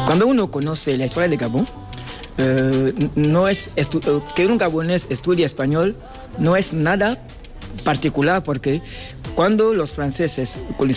Cuando uno conoce la historia de Gabón, que un gabonés estudie español no es nada particular, porque cuando los franceses